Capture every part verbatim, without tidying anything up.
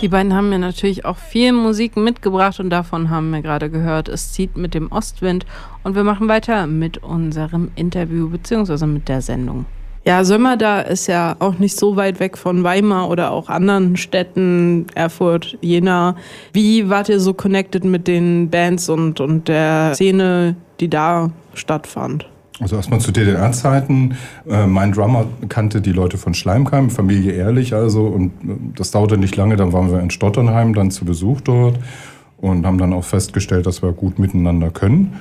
Die beiden haben mir natürlich auch viel Musik mitgebracht und davon haben wir gerade gehört, es zieht mit dem Ostwind und wir machen weiter mit unserem Interview bzw. mit der Sendung. Ja, Sömmerda ist ja auch nicht so weit weg von Weimar oder auch anderen Städten, Erfurt, Jena. Wie wart ihr so connected mit den Bands und, und der Szene, die da stattfand? Also erstmal zu D D R-Zeiten. Äh, mein Drummer kannte die Leute von Schleimkeim, Familie Ehrlich also. Und das dauerte nicht lange, dann waren wir in Stotternheim dann zu Besuch dort und haben dann auch festgestellt, dass wir gut miteinander können.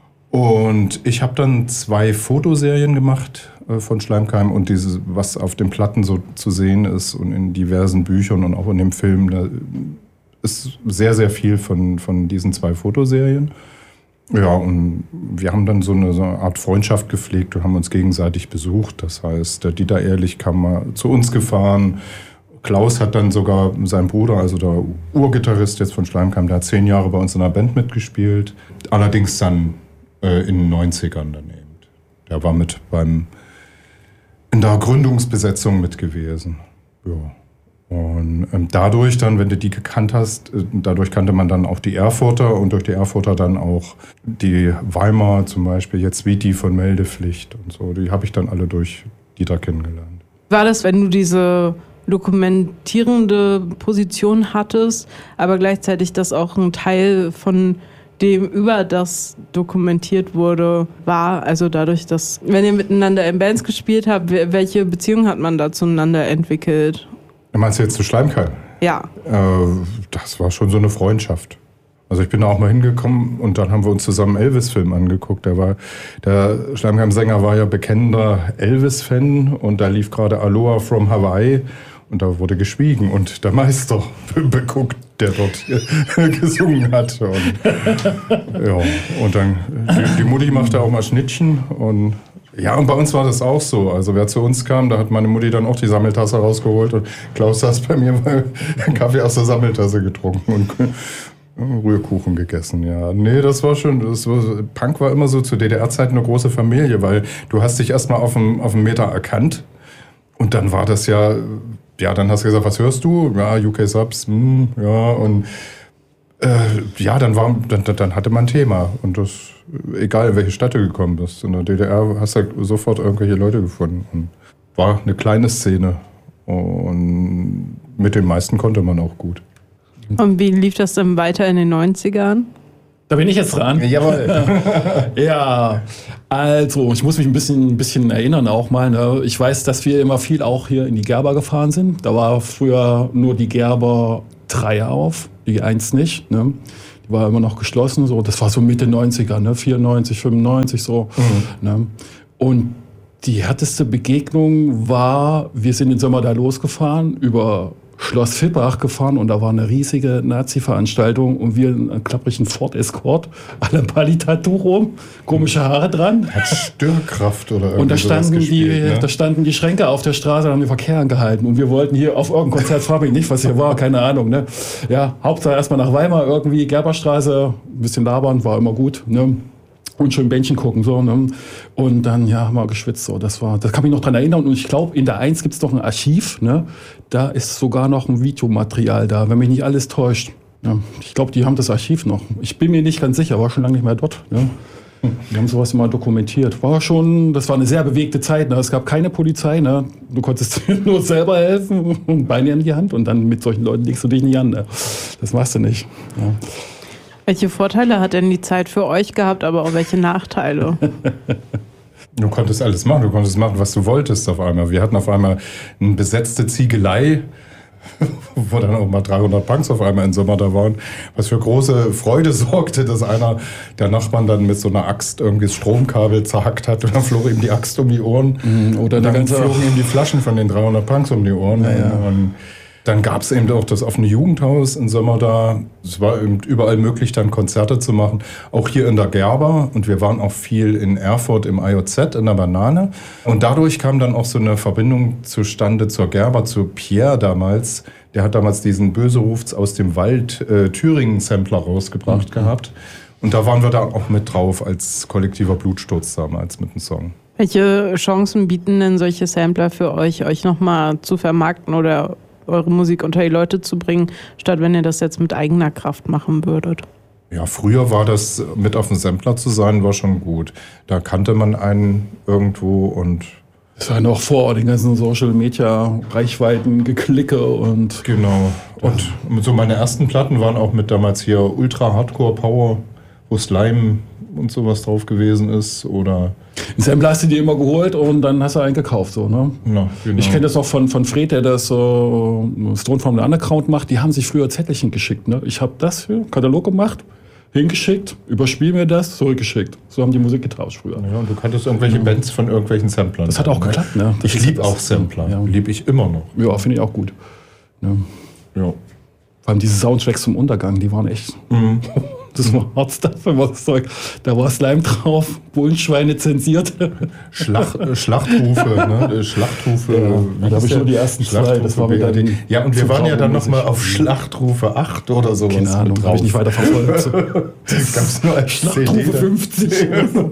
Und ich habe dann zwei Fotoserien gemacht äh, von Schleimkeim und dieses, was auf den Platten so zu sehen ist und in diversen Büchern und auch in dem Film, da ist sehr, sehr viel von, von diesen zwei Fotoserien. Ja, und wir haben dann so eine, so eine Art Freundschaft gepflegt und haben uns gegenseitig besucht. Das heißt, der Dieter Ehrlich kam mal zu uns gefahren. Klaus hat dann sogar, sein Bruder, also der Urgitarrist jetzt von Schleimkeim, der hat zehn Jahre bei uns in der Band mitgespielt. Allerdings dann äh, in den neunzigern daneben. Der war mit beim, in der Gründungsbesetzung mit gewesen. Ja. Und ähm, dadurch dann, wenn du die gekannt hast, äh, dadurch kannte man dann auch die Erfurter und durch die Erfurter dann auch die Weimar zum Beispiel, jetzt Viti von Meldepflicht und so. Die habe ich dann alle durch Dieter kennengelernt. War das, wenn du diese dokumentierende Position hattest, aber gleichzeitig das auch ein Teil von dem, über das dokumentiert wurde, war? Also dadurch, dass, wenn ihr miteinander in Bands gespielt habt, welche Beziehung hat man da zueinander entwickelt? Meinst du jetzt zu Schleimkeim? Ja. Äh, das war schon so eine Freundschaft. Also ich bin da auch mal hingekommen und dann haben wir uns zusammen einen Elvis-Film angeguckt. Der, war, der Schleimkeim-Sänger war ja bekennender Elvis-Fan und da lief gerade Aloha from Hawaii und da wurde geschwiegen und der Meister beguckt, der dort gesungen hat. Und, ja, und dann die, die Mutti machte auch mal Schnittchen und ja, und bei uns war das auch so. Also wer zu uns kam, da hat meine Mutti dann auch die Sammeltasse rausgeholt und Klaus saß bei mir mal Kaffee aus der Sammeltasse getrunken und Rührkuchen gegessen. Ja, nee, das war schon, das war, Punk war immer so zu D D R-Zeiten eine große Familie, weil du hast dich erstmal auf dem, auf dem Meter erkannt und dann war das ja, ja, dann hast du gesagt, was hörst du? Ja, U K Subs, hm, ja, und Äh, ja, dann, war, dann, dann hatte man ein Thema. Und das, egal in welche Stadt du gekommen bist. In der D D R hast du sofort irgendwelche Leute gefunden. Und war eine kleine Szene. Und mit den meisten konnte man auch gut. Und wie lief das dann weiter in den neunzigern? Da bin ich jetzt dran. Jawohl. Ja, also ich muss mich ein bisschen, ein bisschen erinnern auch mal. Ne? Ich weiß, dass wir immer viel auch hier in die Gerber gefahren sind. Da war früher nur die Gerber drei auf, die eins nicht. Ne? Die war immer noch geschlossen. So. Das war so Mitte neunziger, ne? vierundneunzig, fünfundneunzig so. Mhm. Ne? Und die härteste Begegnung war, wir sind im Sommer da losgefahren, über Schloss Vippach gefahren und da war eine riesige Nazi-Veranstaltung und wir in einem klapprigen Ford Escort, alle Palitatur rum, komische Haare dran. Hat Störkraft oder irgendwas. Und da standen, gespielt, die, ne? da standen die Schränke auf der Straße und haben den Verkehr angehalten und wir wollten hier auf irgendein Konzert, frage mich nicht, was hier war, keine Ahnung. Ne? Ja, Hauptsache erstmal nach Weimar irgendwie, Gerberstraße, ein bisschen labern, war immer gut. Ne? Und schön Bändchen gucken, so, ne? Und dann, ja, haben wir geschwitzt, so, das war, das kann mich noch dran erinnern. Und ich glaube, in der eins gibt es doch ein Archiv, ne? Da ist sogar noch ein Videomaterial da, wenn mich nicht alles täuscht. Ja, ich glaube, die haben das Archiv noch. Ich bin mir nicht ganz sicher, war schon lange nicht mehr dort, ne? Die haben sowas immer dokumentiert. War schon, das war eine sehr bewegte Zeit, ne? Es gab keine Polizei, ne? Du konntest nur selber helfen und Beine in die Hand und dann mit solchen Leuten legst du dich nicht an, ne? Das machst du nicht, ja. Welche Vorteile hat denn die Zeit für euch gehabt, aber auch welche Nachteile? Du konntest alles machen, du konntest machen, was du wolltest auf einmal. Wir hatten auf einmal eine besetzte Ziegelei, wo dann auch mal dreihundert Punks auf einmal im Sommer da waren, was für große Freude sorgte, dass einer der Nachbarn dann mit so einer Axt irgendwie das Stromkabel zerhackt hat und dann flog ihm die Axt um die Ohren. Mhm, oder und dann ganze flogen ihm die Flaschen von den dreihundert Punks um die Ohren. Ja, ja. Und dann gab es eben auch das offene Jugendhaus im Sommer da. Es war eben überall möglich, dann Konzerte zu machen. Auch hier in der Gerber. Und wir waren auch viel in Erfurt im I O Z, in der Banane. Und dadurch kam dann auch so eine Verbindung zustande zur Gerber, zu Pierre damals. Der hat damals diesen Böserufs aus dem Wald äh, Thüringen-Sampler rausgebracht mhm. gehabt. Und da waren wir da auch mit drauf als kollektiver Blutsturz damals mit dem Song. Welche Chancen bieten denn solche Sampler für euch, euch nochmal zu vermarkten oder eure Musik unter die Leute zu bringen, statt wenn ihr das jetzt mit eigener Kraft machen würdet? Ja, früher war das, mit auf dem Sampler zu sein, war schon gut. Da kannte man einen irgendwo und... Das war noch vor den ganzen Social-Media-Reichweiten, Geklicke und... Genau. Und ja. So meine ersten Platten waren auch mit damals hier Ultra Hardcore Power, wo Slime und sowas drauf gewesen ist, oder... Ein Sampler hast du dir immer geholt und dann hast du einen gekauft, so, ne? Ja, genau. Ich kenne das noch von, von Fred, der das so Stone from the Underground macht. Die haben sich früher Zettelchen geschickt, ne? Ich habe das hier, Katalog gemacht, hingeschickt, überspiel mir das, zurückgeschickt. So haben die Musik getauscht früher. Ja, und du kanntest irgendwelche ja. Bands von irgendwelchen Samplern. Das hat auch ne? geklappt, ne? Das ich liebe auch Sampler, ja. liebe ich immer noch. Ja, finde ich auch gut. Ja. ja. Vor allem diese Soundtracks zum Untergang, die waren echt... Mhm. Das war Hard Stuff, wenn man das Zeug. Da war Slime drauf, Bullenschweine zensiert. Schlacht, äh, Schlachtrufe, ne? Schlachtrufe. Ja, da habe ich nur die ersten zwei. Das war mit dann ja, und wir waren ja dann nochmal auf Schlachtrufe acht oder sowas. Keine Ahnung, habe ich nicht weiter verfolgt. Das gab es nur als Schlachtrufe fünfzig.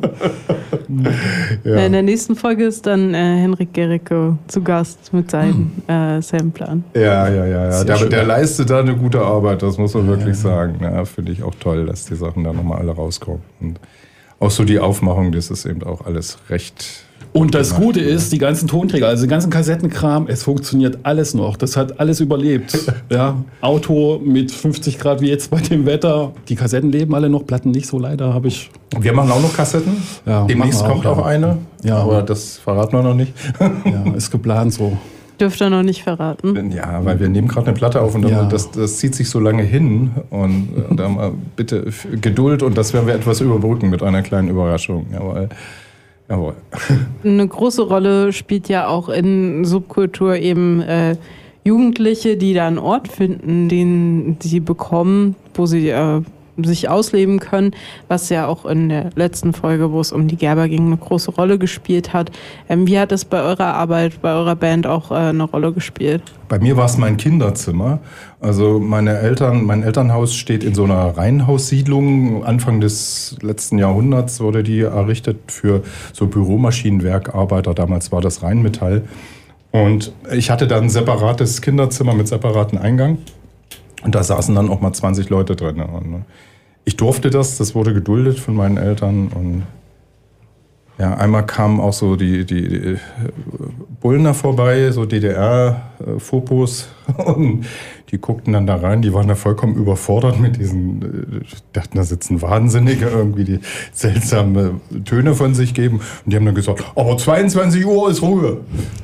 Ja. In der nächsten Folge ist dann äh, Henrik Gericke zu Gast mit seinen hm. äh, Samplern. Ja, ja, ja. ja. Der, der leistet da eine gute Arbeit, das muss man ja, wirklich ja. sagen. Ja, finde ich auch toll, dass die Sachen da nochmal alle rauskommen. Und auch so die Aufmachung, das ist eben auch alles recht... Und das gemacht, Gute ist, die ganzen Tonträger, also den ganzen Kassettenkram, es funktioniert alles noch. Das hat alles überlebt. Ja, Auto mit fünfzig Grad wie jetzt bei dem Wetter. Die Kassetten leben alle noch, Platten nicht so leider, habe ich. Wir machen auch noch Kassetten. Ja, demnächst kommt auch, auch ja. eine. Ja, aber das verraten wir noch nicht. Ja, ist geplant so. Dürft ihr noch nicht verraten. Ja, weil wir nehmen gerade eine Platte auf und ja. das, das zieht sich so lange hin. Und äh, da mal bitte Geduld und das werden wir etwas überbrücken mit einer kleinen Überraschung. Jawohl. Jawohl. Eine große Rolle spielt ja auch in Subkultur eben äh, Jugendliche, die da einen Ort finden, den sie bekommen, wo sie äh, sich ausleben können, was ja auch in der letzten Folge, wo es um die Gerber ging, eine große Rolle gespielt hat. Ähm, wie hat es bei eurer Arbeit, bei eurer Band auch äh, eine Rolle gespielt? Bei mir war es mein Kinderzimmer. Also meine Eltern, mein Elternhaus steht in so einer Reihenhaussiedlung. Anfang des letzten Jahrhunderts wurde die errichtet für so Büromaschinenwerkarbeiter. Damals war das Rheinmetall. Und ich hatte dann ein separates Kinderzimmer mit separatem Eingang. Und da saßen dann auch mal zwanzig Leute drin. Und ich durfte das, das wurde geduldet von meinen Eltern. Und ja, einmal kamen auch so die, die, die Bullner vorbei, so D D R-Fopos. Und die guckten dann da rein, die waren da vollkommen überfordert mit diesen, dachten, da sitzen Wahnsinnige irgendwie, die seltsame Töne von sich geben. Und die haben dann gesagt, aber zweiundzwanzig Uhr ist Ruhe.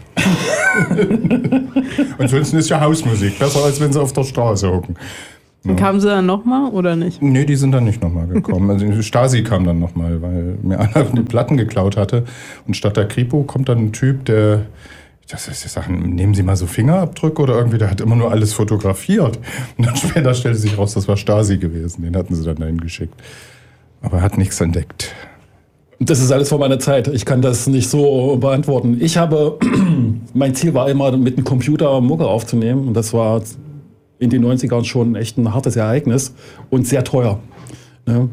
Ansonsten ist ja Hausmusik, besser als wenn sie auf der Straße hocken. Ja. Kamen sie dann nochmal oder nicht? Nee, die sind dann nicht nochmal gekommen. Also Stasi kam dann nochmal, weil mir einer die Platten geklaut hatte. Und statt der Kripo kommt dann ein Typ, der, das ist, die Sachen, nehmen Sie mal so Fingerabdrücke oder irgendwie, der hat immer nur alles fotografiert. Und dann später stellte sich raus, das war Stasi gewesen. Den hatten sie dann dahin geschickt. Aber er hat nichts entdeckt. Das ist alles vor meiner Zeit. Ich kann das nicht so beantworten. Ich habe, mein Ziel war immer, mit einem Computer Mucke aufzunehmen. Und das war in den neunzigern schon echt ein hartes Ereignis und sehr teuer. Ne?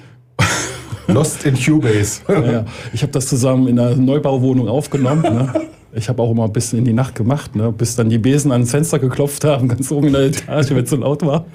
Lost in Cubase. Ja, ich habe das zusammen in einer Neubauwohnung aufgenommen. Ne? Ich habe auch immer ein bisschen in die Nacht gemacht, ne? Bis dann die Besen ans Fenster geklopft haben, ganz oben in der Etage, wenn es so laut war.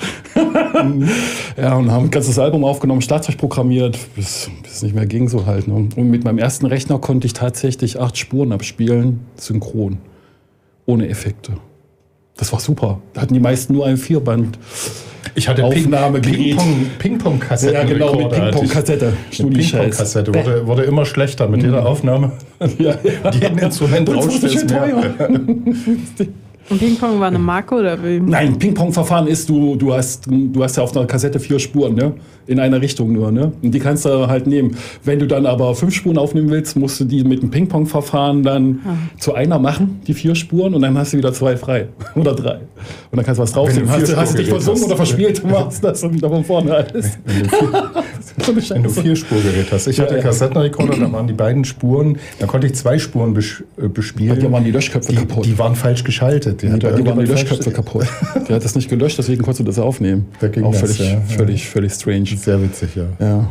Ja, und haben ein ganzes Album aufgenommen, Schlagzeug programmiert, bis es nicht mehr ging so halt. Ne? Und mit meinem ersten Rechner konnte ich tatsächlich acht Spuren abspielen, synchron, ohne Effekte. Das war super. Da hatten die meisten nur ein Vierband. Ich hatte Aufnahmegerät. Ping-Pong-Kassette. Ja, genau, mit Ping-Pong-Kassette. Ping-Pong-Kassette wurde, wurde immer schlechter mit jeder Aufnahme. Ja, ja. Jeden Instrument rausstellst mehr. Und Ping-Pong war eine Marke oder wie? Nein, Ping-Pong-Verfahren ist, du, du, hast, du hast ja auf einer Kassette vier Spuren, ne? In einer Richtung nur, ne? Und die kannst du halt nehmen. Wenn du dann aber fünf Spuren aufnehmen willst, musst du die mit dem Ping-Pong-Verfahren dann ah. zu einer machen, die vier Spuren, und dann hast du wieder zwei frei. Oder drei. Und dann kannst du was draufnehmen. Hast, hast du dich versungen oder verspielt, du machst das und wieder von vorne alles. Wenn du vier, wenn du vier Spurgerät hast. Ich hatte ja, ja. Kassettenrekorder, da waren die beiden Spuren, da konnte ich zwei Spuren bes- bespielen. Und da waren die Löschköpfe die, kaputt. Die waren falsch geschaltet. Die, die, die waren die Löschköpfe kaputt. Der hat das nicht gelöscht, deswegen konntest du das aufnehmen. Da ging auch das, völlig, ja. völlig, völlig strange. Sehr witzig, ja. ja.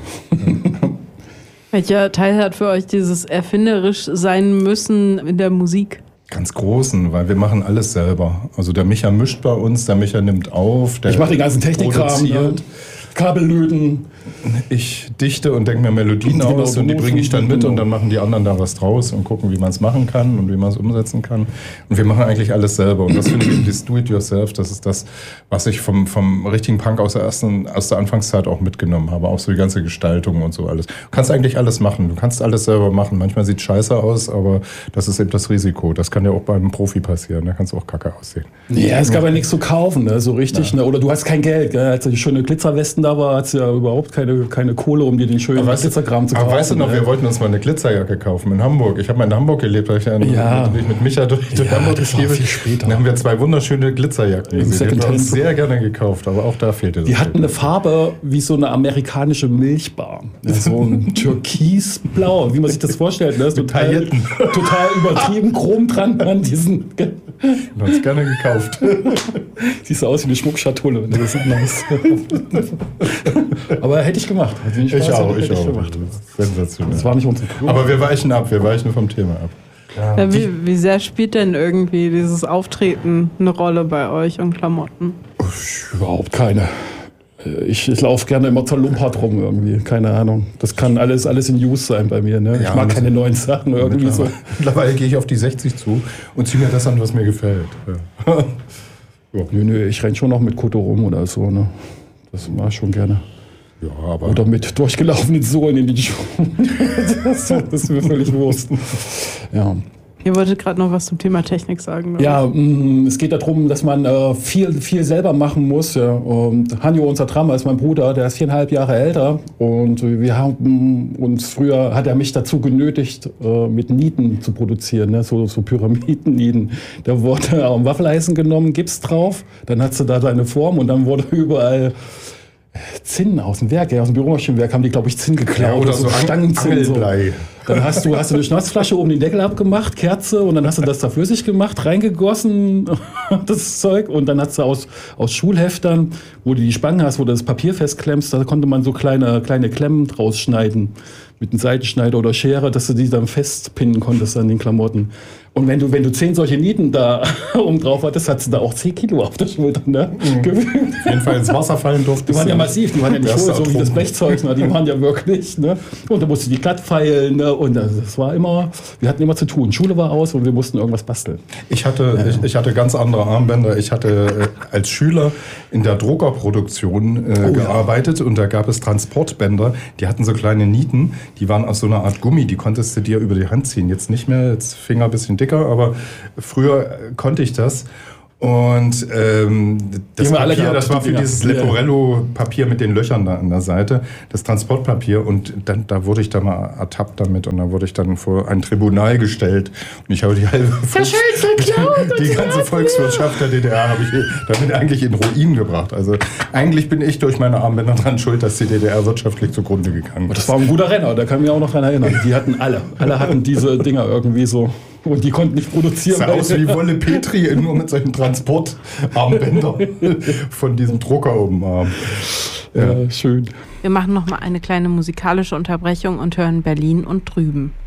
Welcher Teil hat für euch dieses erfinderisch sein müssen in der Musik? Ganz großen, weil wir machen alles selber. Also der Micha mischt bei uns, der Micha nimmt auf, der Ich mache den ganzen Technikkram, ne? Kabellöten. Ich dichte und denke mir Melodien Genau, aus und die bringe ich dann mit und dann machen die anderen da was draus und gucken, wie man es machen kann und wie man es umsetzen kann. Und wir machen eigentlich alles selber. Und das finde ich, das Do-it-yourself, das ist das, was ich vom, vom richtigen Punk aus der ersten, aus der Anfangszeit auch mitgenommen habe. Auch so die ganze Gestaltung und so alles. Du kannst eigentlich alles machen. Du kannst alles selber machen. Manchmal sieht es scheiße aus, aber das ist eben das Risiko. Das kann ja auch beim Profi passieren. Da kannst du auch kacke aussehen. Ja, es gab ja nichts zu kaufen, ne? So richtig. Ja. Ne? Oder du hast kein Geld. Gell? Als die schöne Glitzerwesten da war, hat es ja überhaupt keine, keine Kohle, um dir den schönen Glitzerkram zu kaufen. Aber weißt du noch, ne? wir wollten uns mal eine Glitzerjacke kaufen in Hamburg. Ich habe mal in Hamburg gelebt, weil ich ja, ja. mit, mit Micha durch, durch ja, Hamburg das war gelebt. viel später. Dann haben wir zwei wunderschöne Glitzerjacken gesehen. Die haben wir uns sehr gerne gekauft, aber auch da fehlte das. Die hatten eine Farbe wie so eine amerikanische Milchbar. Ja, so ein türkisblau, wie man sich das vorstellt. Ne? Total, total übertrieben Chrom dran an diesen... Wir haben uns gerne gekauft. Siehst du aus wie eine Schmuckschatulle, wenn du das machst. Aber hätte ich gemacht. Also ich Spaß, auch, ich ich auch. Gemacht. Sensationell. Das war nicht unsere Crew. Aber wir weichen ab, wir weichen vom Thema ab. Ja. Ja, wie, wie sehr spielt denn irgendwie dieses Auftreten eine Rolle bei euch und Klamotten? Überhaupt keine. Ich, ich laufe gerne immer zerlumpert rum irgendwie, keine Ahnung. Das kann alles, alles in Use sein bei mir. Ne? Ja, ich mag keine neuen Sachen irgendwie mittlerweile, so. Mittlerweile gehe ich auf die sechzig zu und ziehe mir das an, was mir gefällt. Ja. Ja. Nö, nö, ich renne schon noch mit Kutte rum oder so. Ne? Das mache ich schon gerne. Ja, aber oder mit durchgelaufenen Sohlen in die Schuhe. das, das ist mir völlig Wurst. Ja. Ihr wolltet gerade noch was zum Thema Technik sagen, oder? Ja, mh, es geht darum, dass man äh, viel, viel selber machen muss. Ja. Und Hanjo, unser Drummer, ist mein Bruder, der ist viereinhalb Jahre älter. Und wir haben uns früher, hat er mich dazu genötigt, äh, mit Nieten zu produzieren, ne? so, so Pyramiden-Nieten. Da wurde am Waffeleisen genommen, Gips drauf, dann hat sie da seine Form und dann wurde überall Zinn aus dem Werk, ja, aus dem Büromaschinenwerk haben die, glaube ich, Zinn geklaut. Ja, oder so Stangenzinn. So. Dann hast du, hast du eine Schnapsflasche oben den Deckel abgemacht, Kerze, und dann hast du das da flüssig gemacht, reingegossen, das Zeug. Und dann hast du aus, aus Schulheftern, wo du die Spangen hast, wo du das Papier festklemmst, da konnte man so kleine, kleine Klemmen draus schneiden. Mit einem Seitenschneider oder Schere, dass du die dann festpinnen konntest an den Klamotten. Und wenn du, wenn du zehn solche Nieten da oben drauf hattest, hattest du da auch zehn Kilo auf der Schulter. Ne? Mhm. Auf jeden Fall ins Wasser fallen durfte. Die waren ja massiv, die waren ja nicht hohl, so wie das Blechzeug, ne? Die waren ja wirklich. Ne? Und da musst du die glatt feilen. Ne? Und das war immer, wir hatten immer zu tun. Schule war aus und wir mussten irgendwas basteln. Ich hatte, ja. ich, ich hatte ganz andere Armbänder. Ich hatte äh, als Schüler in der Druckerproduktion äh, oh, gearbeitet, ja. Und da gab es Transportbänder, die hatten so kleine Nieten, die waren aus so einer Art Gummi, die konntest du dir über die Hand ziehen. Jetzt nicht mehr, jetzt Finger ein bisschen dicker, aber früher konnte ich das. Und ähm, das, Papier, alle das war für Dinger. Dieses Leporello-Papier mit den Löchern da an der Seite, das Transportpapier. Und dann, da wurde ich dann mal ertappt damit und da wurde ich dann vor ein Tribunal gestellt. Und ich habe die halbe Volks die ganze Volkswirtschaft der D D R habe ich damit eigentlich in Ruin gebracht. Also eigentlich bin ich durch meine Armbänder dran schuld, dass die D D R wirtschaftlich zugrunde gegangen ist. Das war ein guter Renner, da kann ich mich auch noch dran erinnern. Die hatten alle, alle hatten diese Dinger irgendwie so. Und die konnten nicht produzieren. Sah aus wie Wolle Petri, nur mit solchen Transportarmbändern von diesem Drucker oben am. Ja, ja, schön. Wir machen noch mal eine kleine musikalische Unterbrechung und hören Berlin und drüben.